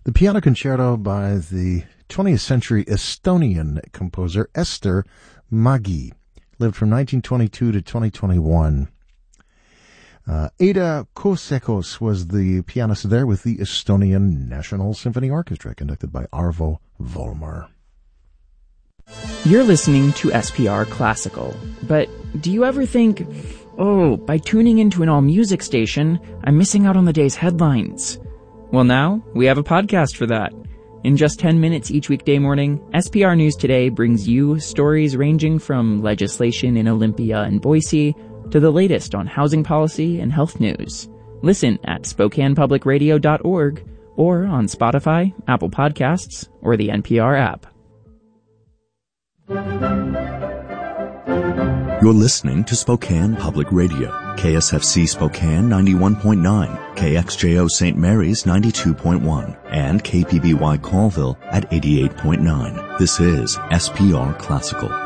The piano concerto by the 20th century Estonian composer Ester Mägi, lived from 1922 to 2021. Ada Kuusekos was the pianist there with the Estonian National Symphony Orchestra, conducted by Arvo Volmer. You're listening to SPR Classical, but do you ever think, by tuning into an all-music station, I'm missing out on the day's headlines? Well, now we have a podcast for that. In just 10 minutes each weekday morning, SPR News Today brings you stories ranging from legislation in Olympia and Boise to the latest on housing policy and health news. Listen at SpokanePublicRadio.org or on Spotify, Apple Podcasts, or the NPR app. You're listening to Spokane Public Radio, KSFC Spokane 91.9, KXJO St. Mary's 92.1, and KPBY Colville at 88.9. This is SPR Classical.